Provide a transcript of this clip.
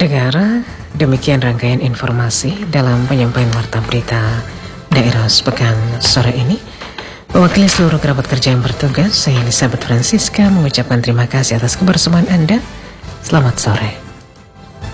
Pendengar, demikian rangkaian informasi dalam penyampaian warta berita daerah sepekan sore ini. Mewakili seluruh kerabat kerja yang bertugas, saya Elizabeth Francisca mengucapkan terima kasih atas kebersamaan Anda. Selamat sore.